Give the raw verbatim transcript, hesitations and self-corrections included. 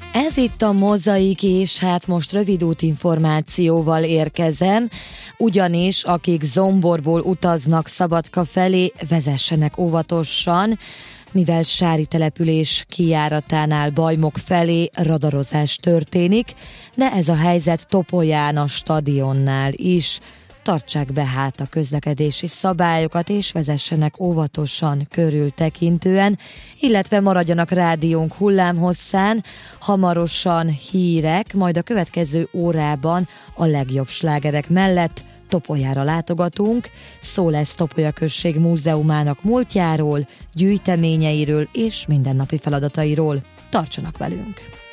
Ez itt a Mozaik, és hát most rövid útinformációval érkezem, ugyanis akik Zomborból utaznak Szabadka felé, vezessenek óvatosan, mivel Sári település kijáratánál Bajmok felé radarozás történik, de ez a helyzet Topolyán a stadionnál is. Tartsák be hát a közlekedési szabályokat, és vezessenek óvatosan, körültekintően, illetve maradjanak rádiónk hullámhosszán, hamarosan hírek, majd a következő órában a legjobb slágerek mellett Topolyára látogatunk, szó lesz Topolya község múzeumának múltjáról, gyűjteményeiről és mindennapi feladatairól. Tartsanak velünk!